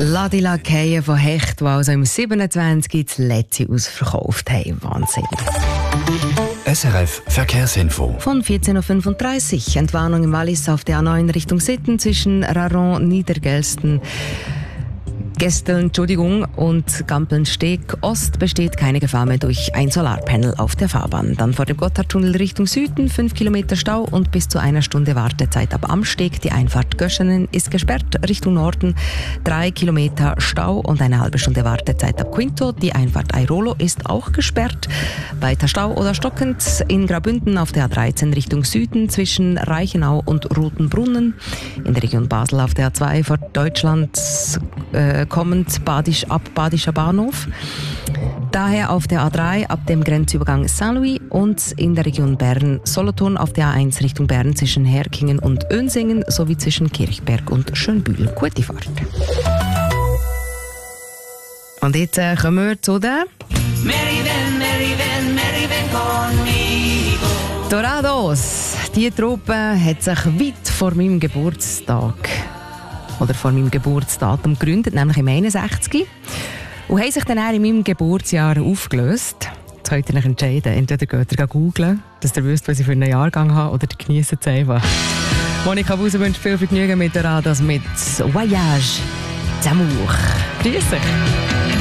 Ladila Keie von Hecht, die also im 27 das letzte ausverkauft haben. Wahnsinn. SRF Verkehrsinfo. Von 14.35 Uhr. Entwarnung im Wallis auf der A9 Richtung Sitten zwischen Raron, Niedergelsten, Gesteln, und Gampeln-Steg Ost besteht keine Gefahr mehr durch ein Solarpanel auf der Fahrbahn. Dann vor dem Gotthardtunnel Richtung Süden 5 Kilometer Stau und bis zu 1 Stunde Wartezeit ab Amsteg. Die Einfahrt Göschenen ist gesperrt. Richtung Norden 3 Kilometer Stau und eine halbe Stunde Wartezeit ab Quinto. Die Einfahrt Airolo ist auch gesperrt. Weiter Stau oder stockend in Graubünden auf der A13 Richtung Süden zwischen Reichenau und Rotenbrunnen. In der Region Basel auf der A2 vor Deutschland kommend ab Badischer Bahnhof. Daher auf der A3 ab dem Grenzübergang Saint-Louis und in der Region Bern Solothurn auf der A1 Richtung Bern zwischen Herkingen und Önsingen sowie zwischen Kirchberg und Schönbühl. Gute Fahrt. Und jetzt kommen wir zu den Dorados. Die Truppe hat sich weit vor meinem Geburtstag oder vor meinem Geburtsdatum gegründet, nämlich im 61. Und haben sich dann in meinem Geburtsjahr aufgelöst. Jetzt könnt ihr euch entscheiden, entweder geht ihr googeln, dass ihr wisst, was ich für einen Jahrgang habe, oder geniessen es einfach. Monika Buser wünscht viel Vergnügen mit der Radas mit Voyage d'Amour. Grüß euch.